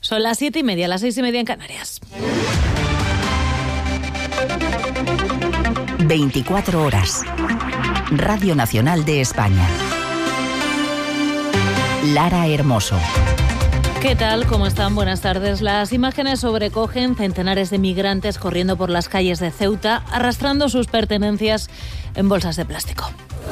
Son las 7:30, las 6:30 en Canarias. 24 horas. Radio Nacional de España. Lara Hermoso. ¿Qué tal? ¿Cómo están? Buenas tardes. Las imágenes sobrecogen centenares de migrantes corriendo por las calles de Ceuta, arrastrando sus pertenencias en bolsas de plástico.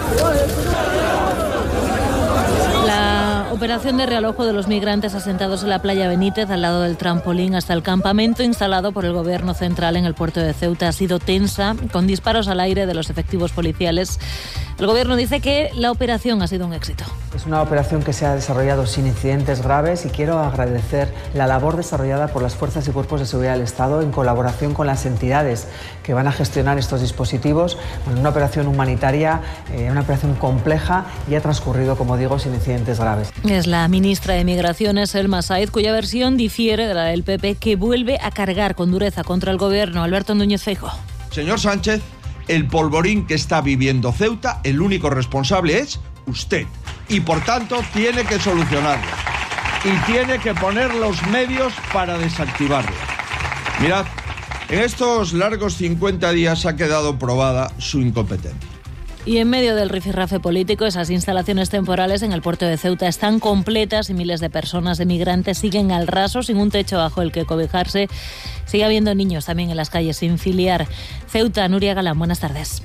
La operación de realojo de los migrantes asentados en la playa Benítez, al lado del trampolín hasta el campamento instalado por el Gobierno central en el puerto de Ceuta, ha sido tensa, con disparos al aire de los efectivos policiales. El Gobierno dice que la operación ha sido un éxito. Es una operación que se ha desarrollado sin incidentes graves y quiero agradecer la labor desarrollada por las fuerzas y cuerpos de seguridad del Estado en colaboración con las entidades que van a gestionar estos dispositivos. Bueno, una operación humanitaria, una operación compleja y ha transcurrido, como digo, sin incidentes graves. Es la ministra de Migraciones, Elma Said, cuya versión difiere de la del PP, que vuelve a cargar con dureza contra el Gobierno. Alberto Núñez Feijóo. Señor Sánchez, el polvorín que está viviendo Ceuta, el único responsable es usted. Y por tanto tiene que solucionarlo. Y tiene que poner los medios para desactivarlo. Mirad, en estos largos 50 días ha quedado probada su incompetencia. Y en medio del rifirrafe político, esas instalaciones temporales en el puerto de Ceuta están completas y miles de personas, de migrantes, siguen al raso, sin un techo bajo el que cobijarse. Sigue habiendo niños también en las calles sin filiar. Ceuta, Nuria Galán, buenas tardes.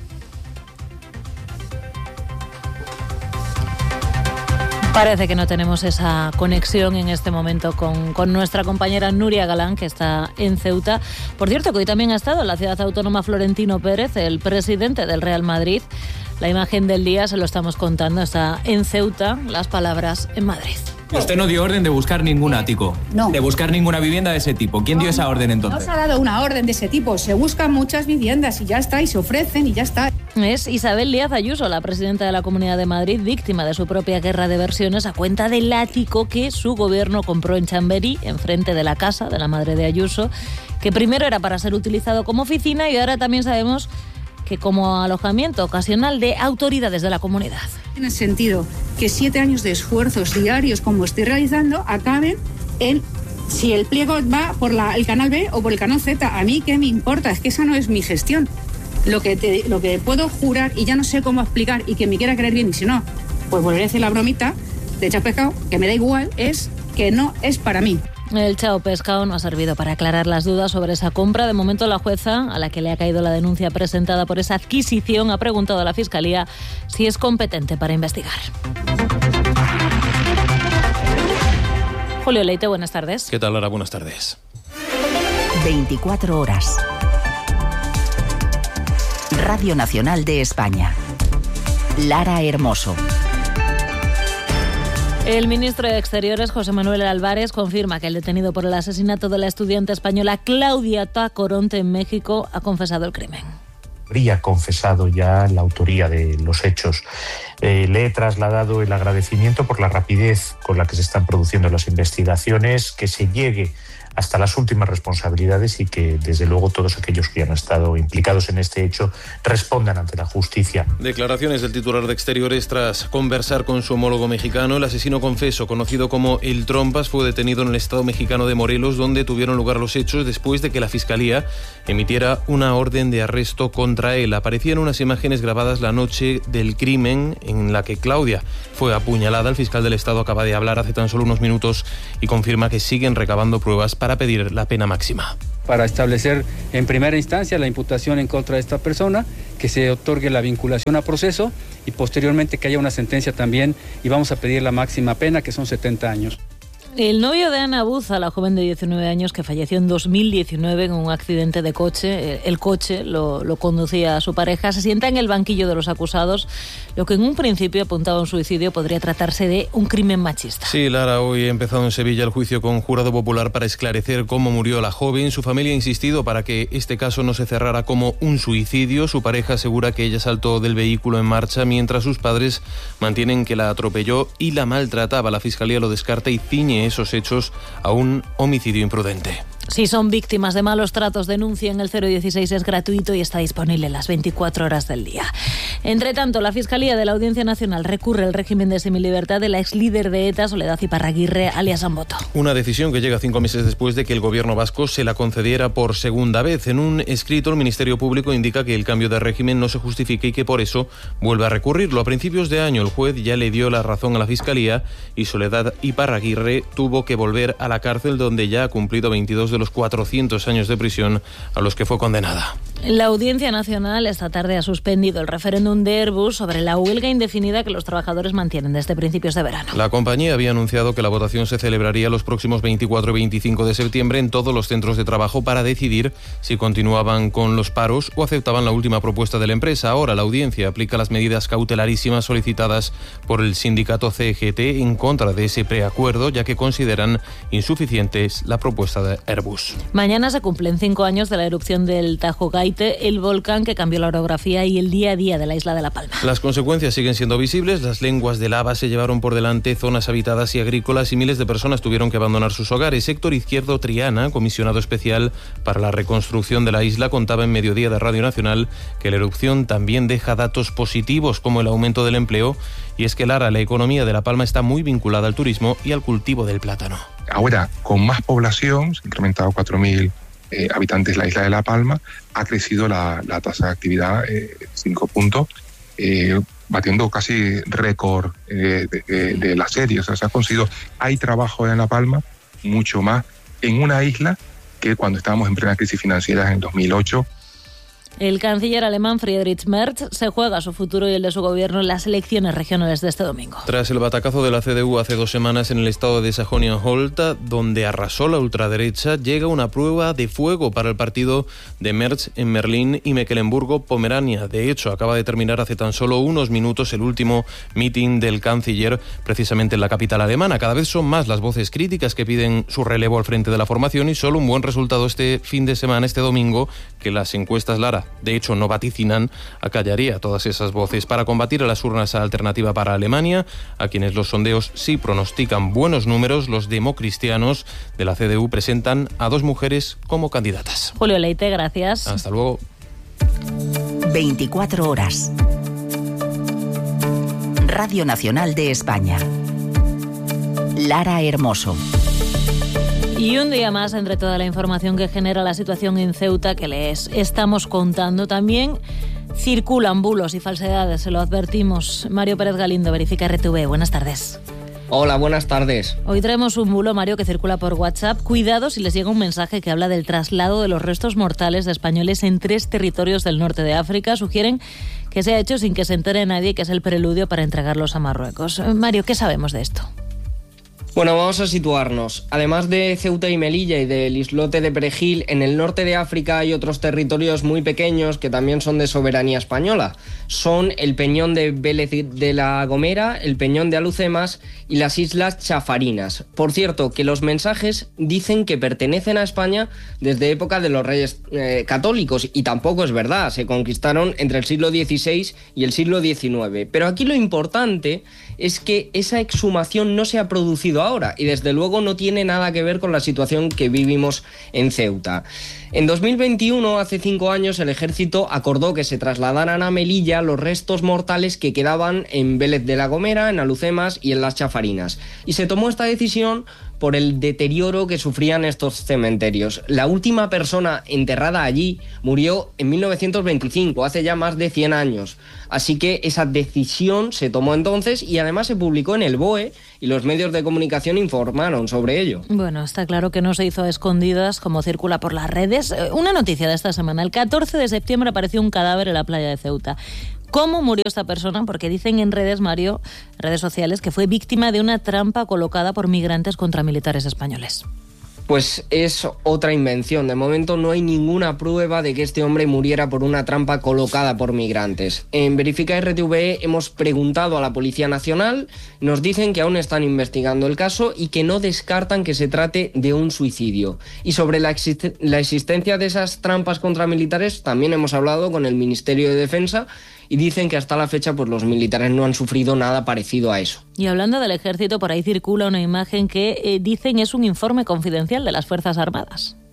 Parece que no tenemos esa conexión en este momento con nuestra compañera Nuria Galán, que está en Ceuta. Por cierto, que hoy también ha estado en la ciudad autónoma Florentino Pérez, el presidente del Real Madrid. La imagen del día, se lo estamos contando, está en Ceuta, las palabras en Madrid. Usted no dio orden de buscar ningún ático, no. De buscar ninguna vivienda de ese tipo. ¿Quién dio esa orden entonces? No se ha dado una orden de ese tipo, se buscan muchas viviendas y ya está, y se ofrecen y ya está. Es Isabel Díaz Ayuso, la presidenta de la Comunidad de Madrid, víctima de su propia guerra de versiones a cuenta del ático que su gobierno compró en Chamberí, enfrente de la casa de la madre de Ayuso, que primero era para ser utilizado como oficina y ahora también sabemos que como alojamiento ocasional de autoridades de la comunidad. En el sentido que 7 años de esfuerzos diarios como estoy realizando acaben en si el pliego va por el canal B o por el canal Z. A mí qué me importa, es que esa no es mi gestión. Lo que puedo jurar, y ya no sé cómo explicar, y que me quiera creer bien, y si no, pues volveré a hacer la bromita de echar pescado, que me da igual, es que no es para mí. El chao pescado no ha servido para aclarar las dudas sobre esa compra. De momento, la jueza, a la que le ha caído la denuncia presentada por esa adquisición, ha preguntado a la Fiscalía si es competente para investigar. Julio Leite, buenas tardes. ¿Qué tal, Lara? Buenas tardes. 24 horas. Radio Nacional de España. Lara Hermoso. El ministro de Exteriores, José Manuel Álvarez, confirma que el detenido por el asesinato de la estudiante española Claudia Tacoronte en México ha confesado el crimen. Habría confesado ya la autoría de los hechos. Le he trasladado el agradecimiento por la rapidez con la que se están produciendo las investigaciones, que se llegue hasta las últimas responsabilidades y que, desde luego, todos aquellos que han estado implicados en este hecho respondan ante la justicia. Declaraciones del titular de Exteriores tras conversar con su homólogo mexicano. El asesino confeso, conocido como El Trompas, fue detenido en el estado mexicano de Morelos, donde tuvieron lugar los hechos después de que la Fiscalía emitiera una orden de arresto contra él. Aparecían unas imágenes grabadas la noche del crimen en la que Claudia fue apuñalada. El fiscal del estado acaba de hablar hace tan solo unos minutos y confirma que siguen recabando pruebas para pedir la pena máxima. Para establecer en primera instancia la imputación en contra de esta persona, que se otorgue la vinculación a proceso y posteriormente que haya una sentencia también, y vamos a pedir la máxima pena, que son 70 años. El novio de Ana Buza, la joven de 19 años que falleció en 2019 en un accidente de coche, el coche lo conducía a su pareja, se sienta en el banquillo de los acusados. Lo que en un principio apuntaba a un suicidio podría tratarse de un crimen machista. Sí, Lara, hoy ha empezado en Sevilla el juicio con jurado popular para esclarecer cómo murió la joven. Su familia ha insistido para que este caso no se cerrara como un suicidio. Su pareja asegura que ella saltó del vehículo en marcha, mientras sus padres mantienen que la atropelló y la maltrataba. La Fiscalía lo descarta y ciñe esos hechos a un homicidio imprudente. Si son víctimas de malos tratos, denuncien. El 016 es gratuito y está disponible las 24 horas del día. Entre tanto, la Fiscalía de la Audiencia Nacional recurre al régimen de semilibertad de la ex líder de ETA, Soledad Iparraguirre, alias Amboto. Una decisión que llega 5 meses después de que el gobierno vasco se la concediera por segunda vez. En un escrito, el Ministerio Público indica que el cambio de régimen no se justifica y que por eso vuelve a recurrirlo. A principios de año, el juez ya le dio la razón a la Fiscalía y Soledad Iparraguirre tuvo que volver a la cárcel, donde ya ha cumplido 22 de los 400 años de prisión a los que fue condenada. La Audiencia Nacional esta tarde ha suspendido el referéndum de Airbus sobre la huelga indefinida que los trabajadores mantienen desde principios de verano. La compañía había anunciado que la votación se celebraría los próximos 24 y 25 de septiembre en todos los centros de trabajo para decidir si continuaban con los paros o aceptaban la última propuesta de la empresa. Ahora la audiencia aplica las medidas cautelarísimas solicitadas por el sindicato CGT en contra de ese preacuerdo, ya que consideran insuficientes la propuesta de Airbus. Mañana se cumplen 5 años de la erupción del Tajo Gaite, el volcán que cambió la orografía y el día a día de la isla de La Palma. Las consecuencias siguen siendo visibles. Las lenguas de lava se llevaron por delante zonas habitadas y agrícolas y miles de personas tuvieron que abandonar sus hogares. Héctor Izquierdo Triana, comisionado especial para la reconstrucción de la isla, contaba en Mediodía de Radio Nacional que la erupción también deja datos positivos como el aumento del empleo, y es que la economía de La Palma está muy vinculada al turismo y al cultivo del plátano. Ahora, con más población, se ha incrementado 4.000 habitantes la isla de La Palma, ha crecido la tasa de actividad 5 puntos, batiendo casi récord de la serie. O sea, se ha conseguido, hay trabajo en La Palma, mucho más en una isla que cuando estábamos en plena crisis financiera en 2008. El canciller alemán Friedrich Merz se juega su futuro y el de su gobierno en las elecciones regionales de este domingo. Tras el batacazo de la CDU hace 2 semanas en el estado de Sajonia-Anhalt, donde arrasó la ultraderecha, llega una prueba de fuego para el partido de Merz en Berlín y Mecklemburgo-Pomerania. De hecho, acaba de terminar hace tan solo unos minutos el último mitin del canciller, precisamente en la capital alemana. Cada vez son más las voces críticas que piden su relevo al frente de la formación, y solo un buen resultado este fin de semana, este domingo, que las encuestas Lara, de hecho, no vaticinan, acallaría todas esas voces. Para combatir a las urnas a Alternativa para Alemania, a quienes los sondeos sí pronostican buenos números, los democristianos de la CDU presentan a 2 mujeres como candidatas. Julio Leite, gracias. Hasta luego. 24 horas. Radio Nacional de España. Lara Hermoso. Y un día más, entre toda la información que genera la situación en Ceuta que les estamos contando, también circulan bulos y falsedades, se lo advertimos. Mario Pérez Galindo, Verifica RTV. Buenas tardes. Hola, buenas tardes. Hoy traemos un bulo, Mario, que circula por WhatsApp. Cuidado si les llega un mensaje que habla del traslado de los restos mortales de españoles en 3 territorios del norte de África. Sugieren que se ha hecho sin que se entere nadie y que es el preludio para entregarlos a Marruecos. Mario, ¿qué sabemos de esto? Bueno, vamos a situarnos. Además de Ceuta y Melilla y del islote de Perejil, en el norte de África hay otros territorios muy pequeños que también son de soberanía española. Son el Peñón de Vélez de la Gomera, el Peñón de Alucemas y las Islas Chafarinas. Por cierto, que los mensajes dicen que pertenecen a España desde época de los reyes católicos, y tampoco es verdad. Se conquistaron entre el siglo XVI y el siglo XIX. Pero aquí lo importante es que esa exhumación no se ha producido ahora, y desde luego no tiene nada que ver con la situación que vivimos en Ceuta. En 2021, hace 5 años, el ejército acordó que se trasladaran a Melilla los restos mortales que quedaban en Vélez de la Gomera, en Alucemas y en las Chafarinas. Y se tomó esta decisión por el deterioro que sufrían estos cementerios. La última persona enterrada allí murió en 1925, hace ya más de 100 años. Así que esa decisión se tomó entonces y además se publicó en el BOE y los medios de comunicación informaron sobre ello. Bueno, está claro que no se hizo a escondidas como circula por las redes. Una noticia de esta semana. El 14 de septiembre apareció un cadáver en la playa de Ceuta. ¿Cómo murió esta persona? Porque dicen en redes, Mario, redes sociales, que fue víctima de una trampa colocada por migrantes contra militares españoles. Pues es otra invención. De momento no hay ninguna prueba de que este hombre muriera por una trampa colocada por migrantes. En Verifica RTV hemos preguntado a la Policía Nacional, nos dicen que aún están investigando el caso y que no descartan que se trate de un suicidio. Y sobre la existencia de esas trampas contra militares también hemos hablado con el Ministerio de Defensa y dicen que hasta la fecha pues los militares no han sufrido nada parecido a eso. Y hablando del ejército, por ahí circula una imagen que dicen es un informe confidencial de las Fuerzas Armadas.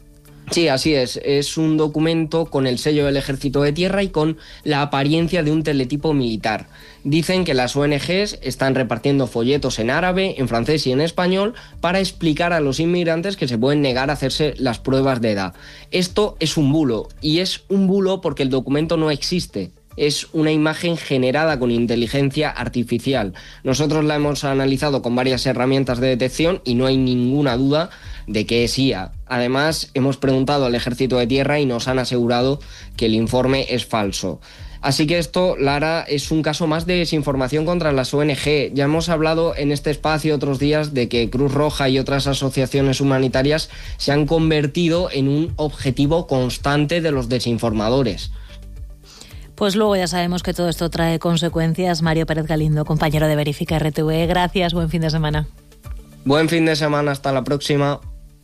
Sí, así es. Es un documento con el sello del Ejército de Tierra y con la apariencia de un teletipo militar. Dicen que las ONGs están repartiendo folletos en árabe, en francés y en español para explicar a los inmigrantes que se pueden negar a hacerse las pruebas de edad. Esto es un bulo, y es un bulo porque el documento no existe. Es una imagen generada con inteligencia artificial. Nosotros la hemos analizado con varias herramientas de detección y no hay ninguna duda de que es IA. Además, hemos preguntado al Ejército de Tierra y nos han asegurado que el informe es falso. Así que esto, Lara, es un caso más de desinformación contra las ONG. Ya hemos hablado en este espacio otros días de que Cruz Roja y otras asociaciones humanitarias se han convertido en un objetivo constante de los desinformadores. Pues luego ya sabemos que todo esto trae consecuencias. Mario Pérez Galindo, compañero de Verifica RTV. Gracias, buen fin de semana. Buen fin de semana, hasta la próxima.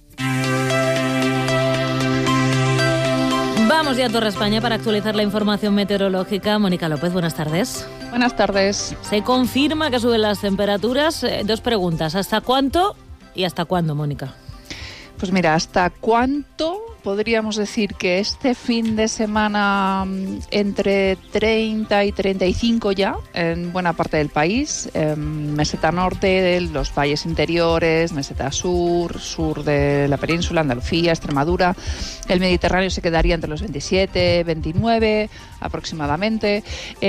Vamos ya a Torre España para actualizar la información meteorológica. Mónica López, buenas tardes. Buenas tardes. Se confirma que suben las temperaturas. Dos preguntas. ¿Hasta cuánto y hasta cuándo, Mónica? Pues mira, ¿hasta cuánto? Podríamos decir que este fin de semana entre 30 y 35 ya en buena parte del país, meseta norte, los valles interiores, meseta sur, sur de la península, Andalucía, Extremadura. El Mediterráneo se quedaría entre los 27, 29 aproximadamente,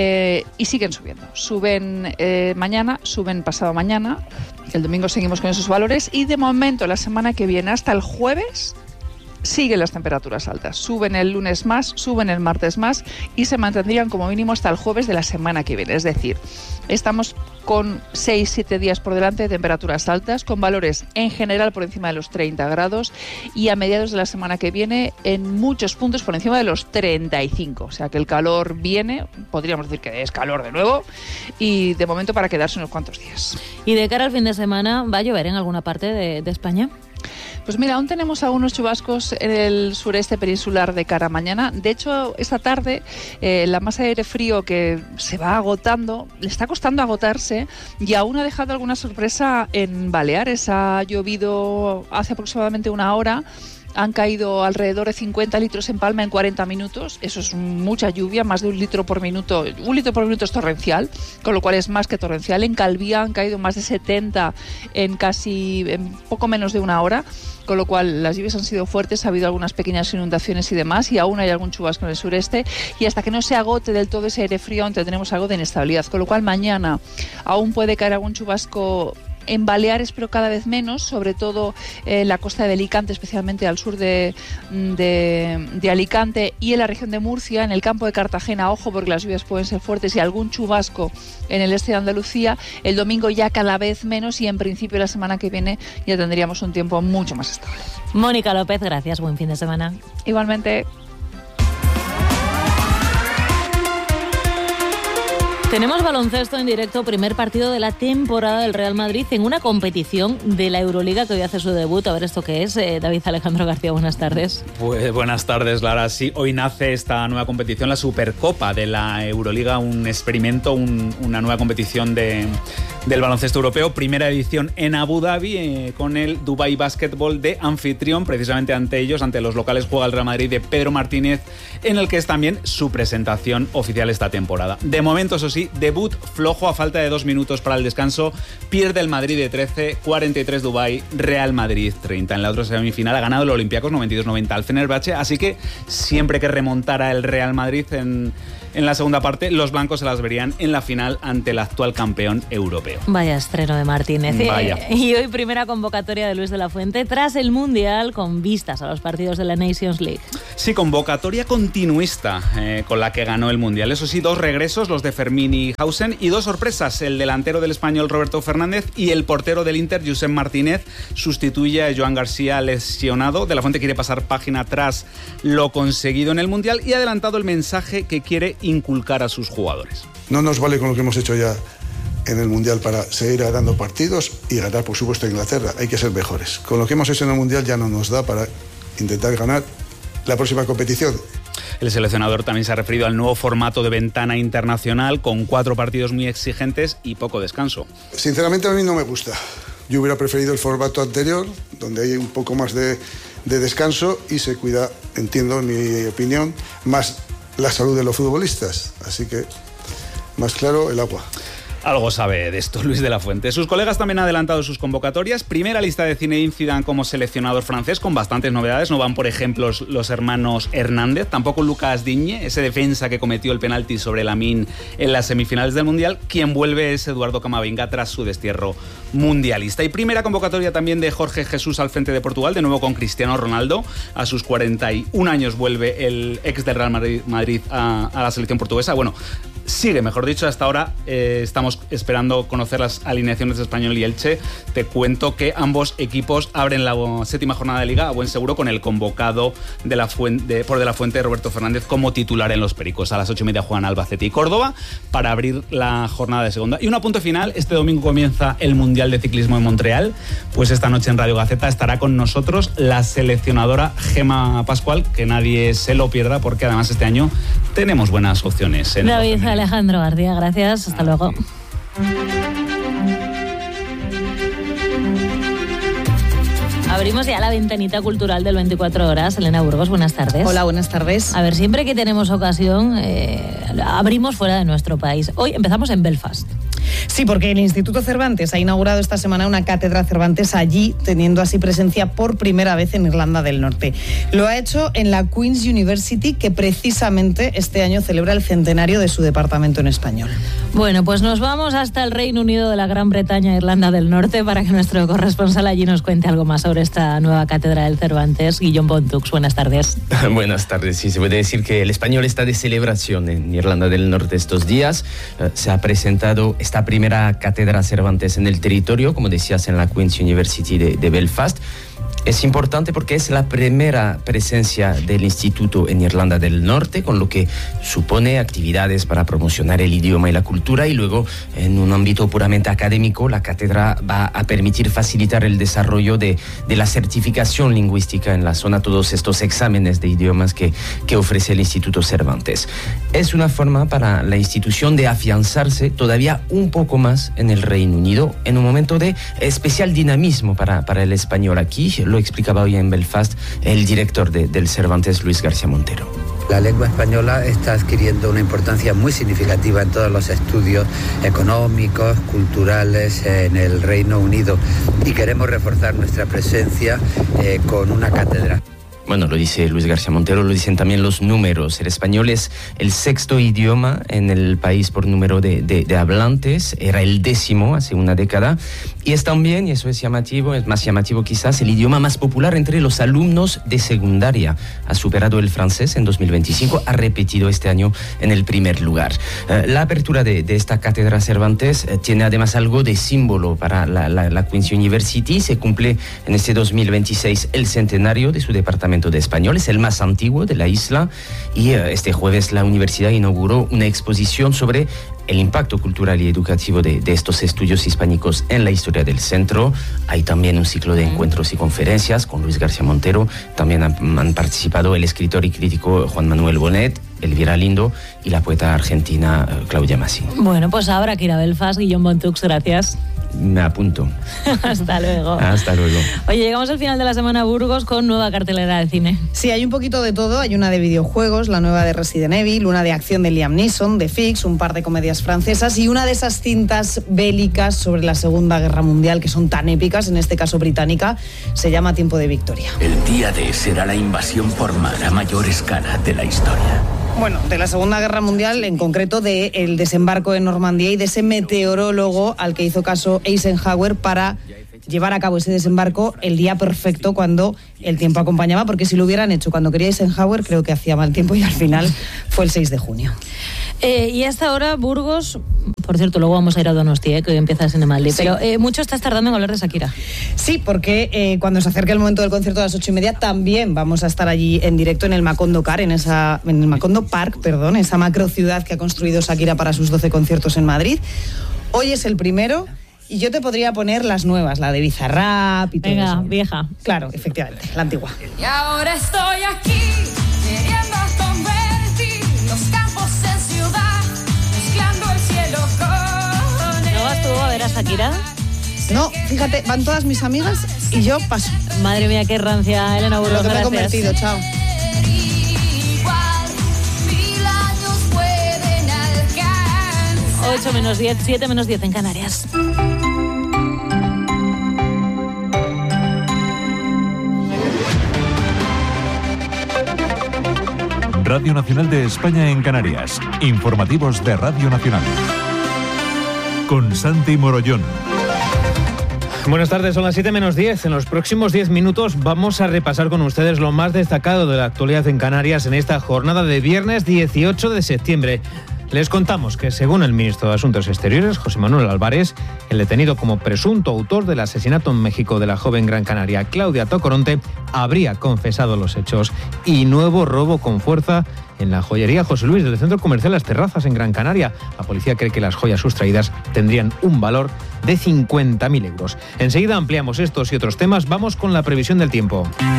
y siguen subiendo. Suben mañana, suben pasado mañana, el domingo seguimos con esos valores y de momento la semana que viene hasta el jueves siguen las temperaturas altas. Suben el lunes más, suben el martes más y se mantendrían como mínimo hasta el jueves de la semana que viene. Es decir, estamos con 6-7 días por delante de temperaturas altas, con valores en general por encima de los 30 grados y a mediados de la semana que viene en muchos puntos por encima de los 35. O sea que el calor viene, podríamos decir que es calor de nuevo y de momento para quedarse unos cuantos días. ¿Y de cara al fin de semana va a llover en alguna parte de España? Pues mira, aún tenemos algunos chubascos en el sureste peninsular de cara a mañana. De hecho, esta tarde la masa de aire frío que se va agotando, le está costando agotarse y aún ha dejado alguna sorpresa en Baleares. Ha llovido hace aproximadamente una hora. Han caído alrededor de 50 litros en Palma en 40 minutos. Eso es mucha lluvia, más de 1 litro por minuto. 1 litro por minuto es torrencial, con lo cual es más que torrencial. En Calvía han caído más de 70 en poco menos de una hora, con lo cual las lluvias han sido fuertes. Ha habido algunas pequeñas inundaciones y demás, y aún hay algún chubasco en el sureste. Y hasta que no se agote del todo ese aire frío, aún tendremos algo de inestabilidad. Con lo cual mañana aún puede caer algún chubasco en Baleares, pero cada vez menos, sobre todo en la costa de Alicante, especialmente al sur de Alicante y en la región de Murcia, en el campo de Cartagena, ojo porque las lluvias pueden ser fuertes y algún chubasco en el este de Andalucía. El domingo ya cada vez menos y en principio la semana que viene ya tendríamos un tiempo mucho más estable. Mónica López, gracias, buen fin de semana. Igualmente. Tenemos baloncesto en directo, primer partido de la temporada del Real Madrid en una competición de la Euroliga que hoy hace su debut. A ver esto qué es. David Alejandro García, buenas tardes. Pues buenas tardes, Lara. Sí, hoy nace esta nueva competición, la Supercopa de la Euroliga, un experimento, una nueva competición del baloncesto europeo. Primera edición en Abu Dhabi, con el Dubai Basketball de anfitrión. Precisamente ante ellos, ante los locales, juega el Real Madrid de Pedro Martínez, en el que es también su presentación oficial esta temporada. De momento, eso sí, debut flojo a falta de 2 minutos para el descanso. Pierde el Madrid de 13, 43 Dubái, Real Madrid 30. En la otra semifinal ha ganado el Olympiacos 92-90 al Fenerbahce, así que siempre que remontara el Real Madrid en la segunda parte, los blancos se las verían en la final ante el actual campeón europeo. Vaya estreno de Martínez. Vaya. Y hoy primera convocatoria de Luis de la Fuente tras el Mundial, con vistas a los partidos de la Nations League. Sí, convocatoria continuista con la que ganó el Mundial. Eso sí, 2 regresos, los de Fermín y Hausen, y 2 sorpresas. El delantero del Español, Roberto Fernández, y el portero del Inter, Josep Martínez, sustituye a Joan García lesionado. De la Fuente quiere pasar página tras lo conseguido en el Mundial y ha adelantado el mensaje que quiere inculcar a sus jugadores. No nos vale con lo que hemos hecho ya en el Mundial para seguir ganando partidos y ganar, por supuesto, a Inglaterra. Hay que ser mejores. Con lo que hemos hecho en el Mundial ya no nos da para intentar ganar la próxima competición. El seleccionador también se ha referido al nuevo formato de ventana internacional, con 4 partidos muy exigentes y poco descanso. Sinceramente, a mí no me gusta. Yo hubiera preferido el formato anterior, donde hay un poco más de de descanso y se cuida, entiendo, en mi opinión, más la salud de los futbolistas. Así que, más claro, el agua. Algo sabe de esto Luis de la Fuente. Sus colegas también han adelantado sus convocatorias. Primera lista de Zinedine Zidane como seleccionador francés, con bastantes novedades. No van, por ejemplo, los hermanos Hernández, tampoco Lucas Digne, ese defensa que cometió el penalti sobre Lamine en las semifinales del Mundial. Quien vuelve es Eduardo Camavinga tras su destierro mundialista. Y primera convocatoria también de Jorge Jesús al frente de Portugal, de nuevo con Cristiano Ronaldo. A sus 41 años vuelve el ex del Real Madrid a la selección portuguesa. Bueno, sigue, mejor dicho, hasta ahora estamos esperando conocer las alineaciones de Español y Elche. Te cuento que ambos equipos abren la 7ª jornada de Liga a buen seguro con el convocado por De la Fuente, Roberto Fernández, como titular en los Pericos. A las 8:30 juegan Albacete y Córdoba para abrir la jornada de segunda. Y un apunte final: este domingo comienza el Mundial de Ciclismo en Montreal. Pues esta noche en Radio Gaceta estará con nosotros la seleccionadora Gemma Pascual, que nadie se lo pierda, porque además este año tenemos buenas opciones. David Alejandro García, gracias. Hasta luego. Abrimos ya la ventanita cultural del 24 horas. Elena Burgos, buenas tardes. Hola, buenas tardes. A ver, siempre que tenemos ocasión, abrimos fuera de nuestro país. Hoy empezamos en Belfast. Sí, porque el Instituto Cervantes ha inaugurado esta semana una cátedra Cervantes allí, teniendo así presencia por primera vez en Irlanda del Norte. Lo ha hecho en la Queen's University, que precisamente este año celebra el centenario de su departamento en español. Bueno, pues nos vamos hasta el Reino Unido de la Gran Bretaña, Irlanda del Norte, para que nuestro corresponsal allí nos cuente algo más sobre esta nueva cátedra del Cervantes. Guillaume Pontux, buenas tardes. Buenas tardes. Sí, se puede decir que el español está de celebración en Irlanda del Norte estos días. Se ha presentado esta primera cátedra Cervantes en el territorio, como decías, en la Queen's University de Belfast. Es importante porque es la primera presencia del instituto en Irlanda del Norte, con lo que supone actividades para promocionar el idioma y la cultura, y luego en un ámbito puramente académico la cátedra va a permitir facilitar el desarrollo de la certificación lingüística en la zona, todos estos exámenes de idiomas que ofrece el Instituto Cervantes. Es una forma para la institución de afianzarse todavía un poco más en el Reino Unido, en un momento de especial dinamismo para el español aquí. Lo explicaba hoy en Belfast el director del Cervantes, Luis García Montero. La lengua española está adquiriendo una importancia muy significativa en todos los estudios económicos, culturales en el Reino Unido, y queremos reforzar nuestra presencia con una cátedra. Bueno, lo dice Luis García Montero, lo dicen también los números. El español es el 6º idioma en el país por número de hablantes, era el 10º hace una década, y es también, y eso es llamativo, es más llamativo quizás, el idioma más popular entre los alumnos de secundaria. Ha superado el francés en 2025, ha repetido este año en el primer lugar. La apertura de esta cátedra Cervantes tiene además algo de símbolo para la Queen's University. Se cumple en este 2026 el centenario de su departamento de español, es el más antiguo de la isla, y este jueves la universidad inauguró una exposición sobre el impacto cultural y educativo de estos estudios hispánicos en la historia del centro. Hay también un ciclo de encuentros y conferencias con Luis García Montero. También han participado el escritor y crítico Juan Manuel Bonet, Elvira Lindo y la poeta argentina Claudia Massín. Bueno, pues habrá que ir a Belfast. Guillaume Pontux, gracias. Me apunto. Hasta luego. Hasta luego. Oye, llegamos al final de la semana Burgos con nueva cartelera de cine. Sí, hay un poquito de todo. Hay una de videojuegos, la nueva de Resident Evil, una de acción de Liam Neeson, de Fix, un par de comedias francesas y una de esas cintas bélicas sobre la Segunda Guerra Mundial que son tan épicas, en este caso británica, se llama Tiempo de Victoria. El día D será la invasión por mar a mayor escala de la historia. Bueno, de la Segunda Guerra Mundial, en concreto del desembarco en Normandía y de ese meteorólogo al que hizo caso Eisenhower para llevar a cabo ese desembarco el día perfecto, cuando el tiempo acompañaba, porque si lo hubieran hecho cuando quería Eisenhower, creo que hacía mal tiempo y al final fue el 6 de junio. Y hasta ahora, Burgos, por cierto, luego vamos a ir a Donosti, que hoy empieza Cinemaldi, sí. Pero mucho estás tardando en hablar de Shakira. Sí, porque cuando se acerque el momento del concierto a las 8:30, también vamos a estar allí en directo en el Macondo Park, esa macro ciudad que ha construido Shakira para sus 12 conciertos en Madrid. Hoy es el primero. Y yo te podría poner las nuevas, la de Bizarrap y todo eso. Venga, vieja. Claro, efectivamente, la antigua. Y ahora estoy aquí, queriendo convertir los campos en ciudad, mezclando el cielo con ¿No vas tú a ver a Shakira? No, fíjate, van todas mis amigas y yo paso. Madre mía, qué rancia, Elena Burgos. Lo que me he Gracias. convertido, chao. 8 menos 10, 7 menos 10 en Canarias. Radio Nacional de España en Canarias. Informativos de Radio Nacional. Con Santi Morollón. Buenas tardes, son las 7 menos 10. En los próximos 10 minutos vamos a repasar con ustedes lo más destacado de la actualidad en Canarias en esta jornada de viernes 18 de septiembre. Les contamos que, según el ministro de Asuntos Exteriores, José Manuel Álvarez, el detenido como presunto autor del asesinato en México de la joven gran canaria Claudia Tacoronte habría confesado los hechos. Y nuevo robo con fuerza en la joyería José Luis del centro comercial Las Terrazas en Gran Canaria. La policía cree que las joyas sustraídas tendrían un valor de 50.000 euros. Enseguida ampliamos estos y otros temas. Vamos con la previsión del tiempo.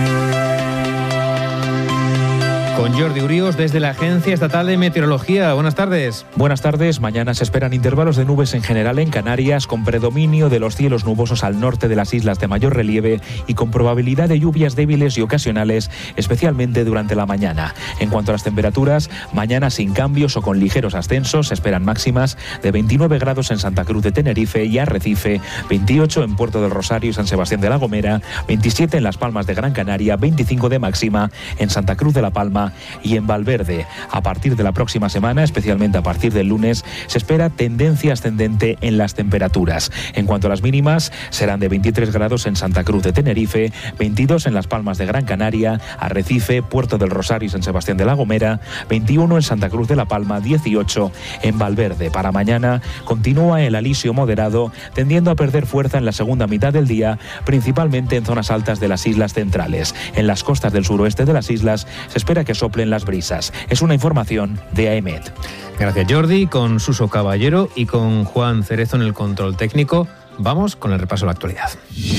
Con Jordi Urios desde la Agencia Estatal de Meteorología. Buenas tardes. Buenas tardes. Mañana se esperan intervalos de nubes en general en Canarias, con predominio de los cielos nubosos al norte de las islas de mayor relieve y con probabilidad de lluvias débiles y ocasionales, especialmente durante la mañana. En cuanto a las temperaturas, mañana sin cambios o con ligeros ascensos, se esperan máximas de 29 grados en Santa Cruz de Tenerife y Arrecife, 28 en Puerto del Rosario y San Sebastián de la Gomera, 27 en Las Palmas de Gran Canaria, 25 de máxima en Santa Cruz de la Palma y en Valverde. A partir de la próxima semana, especialmente a partir del lunes, se espera tendencia ascendente en las temperaturas. En cuanto a las mínimas, serán de 23 grados en Santa Cruz de Tenerife, 22 en Las Palmas de Gran Canaria, Arrecife, Puerto del Rosario y San Sebastián de la Gomera, 21 en Santa Cruz de la Palma, 18 en Valverde. Para mañana continúa el alisio moderado, tendiendo a perder fuerza en la segunda mitad del día, principalmente en zonas altas de las islas centrales. En las costas del suroeste de las islas se espera que soplen las brisas. Es una información de AEMET. Gracias, Jordi. Con Suso Caballero y con Juan Cerezo en el control técnico, vamos con el repaso de la actualidad.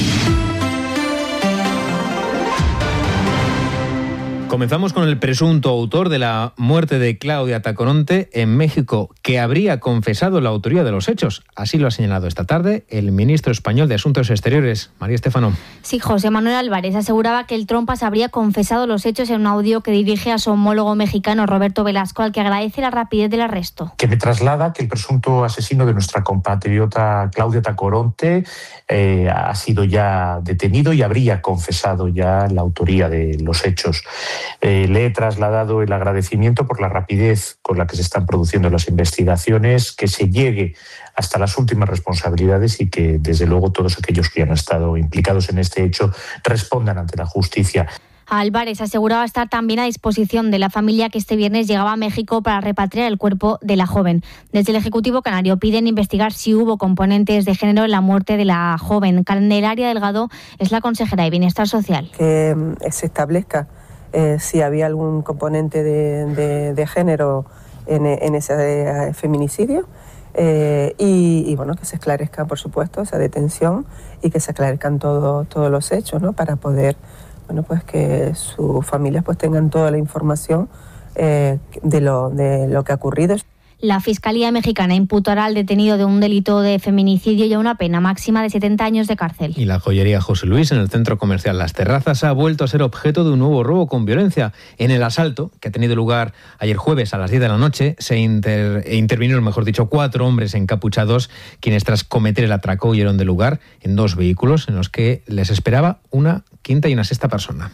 Comenzamos con el presunto autor de la muerte de Claudia Tacoronte en México, que habría confesado la autoría de los hechos. Así lo ha señalado esta tarde el ministro español de Asuntos Exteriores, María Estéfano. Sí, José Manuel Álvarez aseguraba que el Trompas habría confesado los hechos en un audio que dirige a su homólogo mexicano Roberto Velasco, al que agradece la rapidez del arresto. Que me traslada que el presunto asesino de nuestra compatriota Claudia Tacoronte ha sido ya detenido y habría confesado ya la autoría de los hechos. Le he trasladado el agradecimiento por la rapidez con la que se están produciendo las investigaciones, que se llegue hasta las últimas responsabilidades y que, desde luego, todos aquellos que han estado implicados en este hecho respondan ante la justicia. Álvarez aseguraba estar también a disposición de la familia que este viernes llegaba a México para repatriar el cuerpo de la joven. Desde el Ejecutivo Canario piden investigar si hubo componentes de género en la muerte de la joven. Candelaria Delgado es la consejera de Bienestar Social. Que se establezca si había algún componente de género en ese feminicidio y bueno, que se esclarezca, por supuesto, esa detención y que se esclarezcan todos los hechos, ¿no? Para poder, bueno, pues que sus familias pues tengan toda la información de lo que ha ocurrido. La Fiscalía mexicana imputará al detenido de un delito de feminicidio y a una pena máxima de 70 años de cárcel. Y la joyería José Luis en el centro comercial Las Terrazas ha vuelto a ser objeto de un nuevo robo con violencia. En el asalto, que ha tenido lugar ayer jueves a las 10 de la noche, se intervinieron, mejor dicho, 4 hombres encapuchados, quienes tras cometer el atraco huyeron del lugar en 2 vehículos en los que les esperaba una quinta y una sexta persona.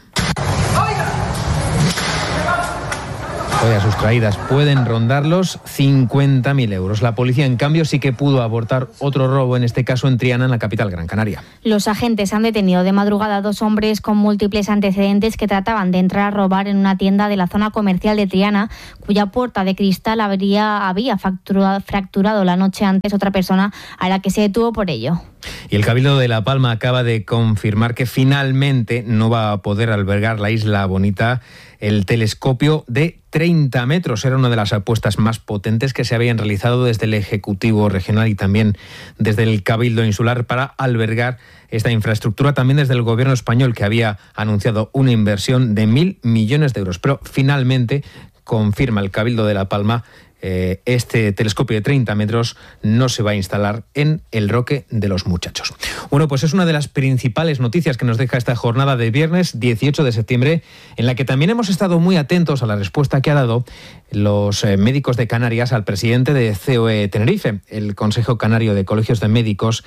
Joyas sustraídas pueden rondar los 50.000 euros. La policía, en cambio, sí que pudo abortar otro robo, en este caso en Triana, en la capital Gran Canaria. Los agentes han detenido de madrugada a 2 hombres con múltiples antecedentes que trataban de entrar a robar en una tienda de la zona comercial de Triana, cuya puerta de cristal había fracturado la noche antes otra persona a la que se detuvo por ello. Y el Cabildo de La Palma acaba de confirmar que finalmente no va a poder albergar la Isla Bonita el telescopio de 30 metros. Era una de las apuestas más potentes que se habían realizado desde el Ejecutivo Regional y también desde el Cabildo Insular para albergar esta infraestructura. También desde el Gobierno español, que había anunciado una inversión de 1.000 millones de euros. Pero finalmente confirma el Cabildo de La Palma este telescopio de 30 metros no se va a instalar en el Roque de los Muchachos. Bueno, pues es una de las principales noticias que nos deja esta jornada de viernes 18 de septiembre, en la que también hemos estado muy atentos a la respuesta que ha dado los médicos de Canarias al presidente de COE Tenerife. El Consejo Canario de Colegios de Médicos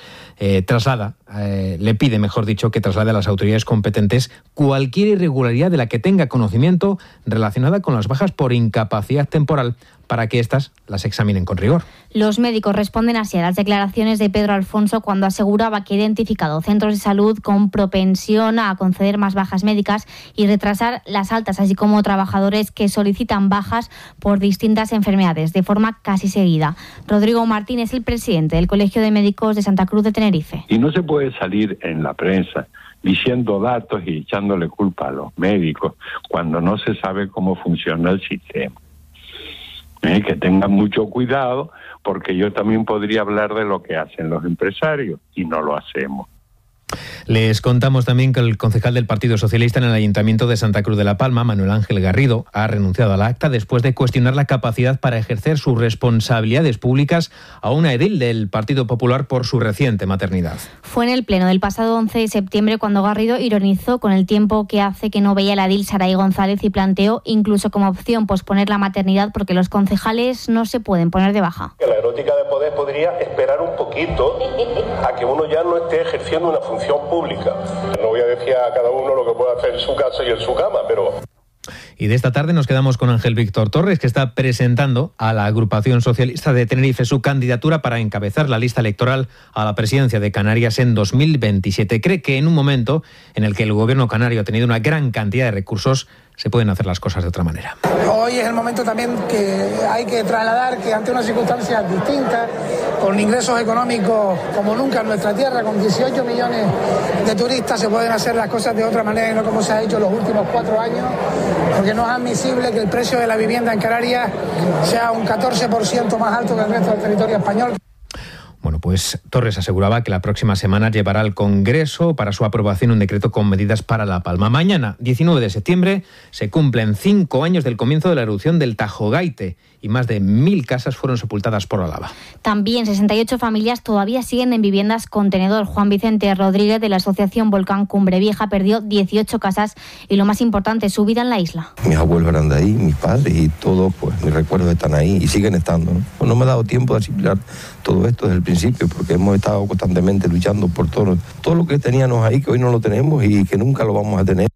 le pide, mejor dicho, que traslade a las autoridades competentes cualquier irregularidad de la que tenga conocimiento relacionada con las bajas por incapacidad temporal, para que éstas las examinen con rigor. Los médicos responden así a las declaraciones de Pedro Alfonso cuando aseguraba que ha identificado centros de salud con propensión a conceder más bajas médicas y retrasar las altas, así como trabajadores que solicitan bajas por distintas enfermedades de forma casi seguida. Rodrigo Martín es el presidente del Colegio de Médicos de Santa Cruz de Tenerife. Y no se puede salir en la prensa diciendo datos y echándole culpa a los médicos cuando no se sabe cómo funciona el sistema. Que tengan mucho cuidado, porque yo también podría hablar de lo que hacen los empresarios y no lo hacemos. Les contamos también que el concejal del Partido Socialista en el Ayuntamiento de Santa Cruz de la Palma, Manuel Ángel Garrido, ha renunciado al acta después de cuestionar la capacidad para ejercer sus responsabilidades públicas a una edil del Partido Popular por su reciente maternidad. Fue en el pleno del pasado 11 de septiembre cuando Garrido ironizó con el tiempo que hace que no veía la edil Saray González y planteó incluso como opción posponer la maternidad porque los concejales no se pueden poner de baja. La erótica de poder podría esperar un poquito a que uno ya no esté ejerciendo una función pública. No voy a decir a cada uno lo que puede hacer en su casa y en su cama, pero... Y de esta tarde nos quedamos con Ángel Víctor Torres, que está presentando a la Agrupación Socialista de Tenerife su candidatura para encabezar la lista electoral a la presidencia de Canarias en 2027. Cree que en un momento en el que el gobierno canario ha tenido una gran cantidad de recursos, se pueden hacer las cosas de otra manera. Hoy es el momento también que hay que trasladar que ante unas circunstancias distintas, con ingresos económicos como nunca en nuestra tierra, con 18 millones de turistas, se pueden hacer las cosas de otra manera y no como se ha hecho los últimos 4 años, porque no es admisible que el precio de la vivienda en Canarias sea un 14% más alto que el resto del territorio español. Bueno, pues Torres aseguraba que la próxima semana llevará al Congreso para su aprobación un decreto con medidas para La Palma. Mañana, 19 de septiembre, se cumplen 5 años del comienzo de la erupción del Tajo Gaite y más de 1.000 casas fueron sepultadas por la lava. También 68 familias todavía siguen en viviendas contenedor. Juan Vicente Rodríguez de la Asociación Volcán Cumbre Vieja perdió 18 casas y lo más importante, su vida en la isla. Mis abuelos eran de ahí, mis padres y todos, pues mis recuerdos están ahí y siguen estando, ¿no? Pues no me ha dado tiempo de asimilar todo esto desde el principio porque hemos estado constantemente luchando por todo lo que teníamos ahí, que hoy no lo tenemos y que nunca lo vamos a tener.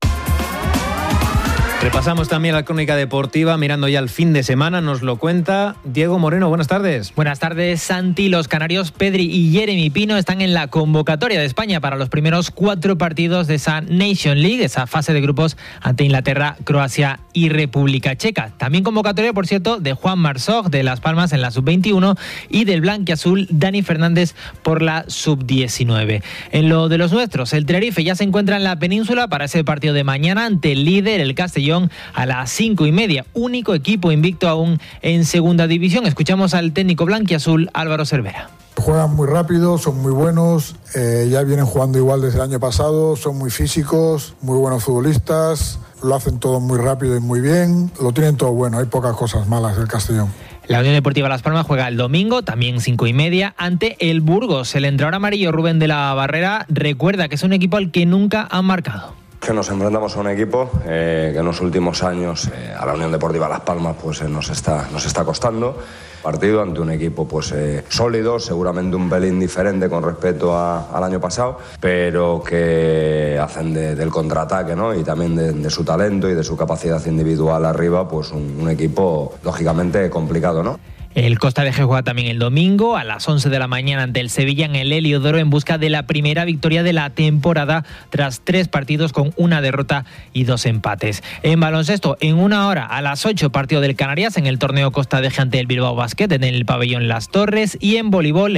Repasamos también la crónica deportiva, mirando ya el fin de semana, nos lo cuenta Diego Moreno. Buenas tardes. Buenas tardes, Santi. Los canarios Pedri y Jeremy Pino están en la convocatoria de España para los primeros 4 partidos de esa Nation League, esa fase de grupos ante Inglaterra, Croacia y República Checa. También convocatoria, por cierto, de Juan Marsog de Las Palmas en la sub-21 y del blanquiazul Dani Fernández por la sub-19. En lo de los nuestros, el Tenerife ya se encuentra en la península para ese partido de mañana ante el líder, el Castellón, a las 5:30. Único equipo invicto aún en segunda división. Escuchamos al técnico blanquiazul Álvaro Cervera. Juegan muy rápido, son muy buenos, ya vienen jugando igual desde el año pasado, son muy físicos, muy buenos futbolistas, lo hacen todo muy rápido y muy bien, lo tienen todo bueno, hay pocas cosas malas del Castellón. La Unión Deportiva Las Palmas juega el domingo, también 5:30, ante el Burgos. El entrenador amarillo Rubén de la Barrera recuerda que es un equipo al que nunca han marcado. Que nos enfrentamos a un equipo que en los últimos años a la Unión Deportiva Las Palmas pues nos está costando. Partido ante un equipo pues sólido, seguramente un pelín diferente con respecto al año pasado, pero que hacen del contraataque, ¿no? Y también de su talento y de su capacidad individual arriba, pues un equipo lógicamente complicado, ¿no? El Costa de G juega también el domingo a las 11 de la mañana ante el Sevilla en el Heliodoro en busca de la primera victoria de la temporada tras 3 partidos con 1 derrota y 2 empates. En baloncesto, en 1 hora a las 8, partido del Canarias en el torneo Costa de G ante el Bilbao Basket en el pabellón Las Torres, y en voleibol